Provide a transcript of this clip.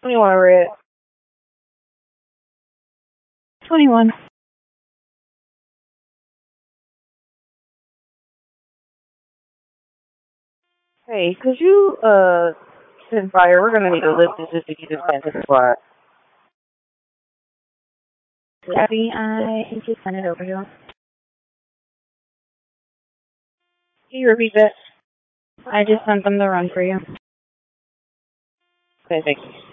21 red. 21. Hey, could you, send fire? We're gonna need a lift just to get this back to the squad. Abby, I just sent it over to him. Can you repeat that? I just sent them the run for you. Okay, thank you.